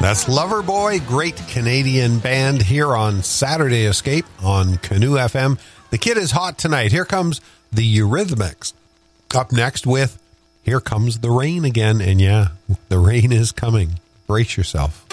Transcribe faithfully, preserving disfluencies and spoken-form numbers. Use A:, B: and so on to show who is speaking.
A: That's Loverboy, great Canadian band here on Saturday Escape on Canoe F M. The Kid is hot tonight. Here comes the Eurythmics. Up next with Here Comes the Rain Again. And yeah, the rain is coming. Brace yourself.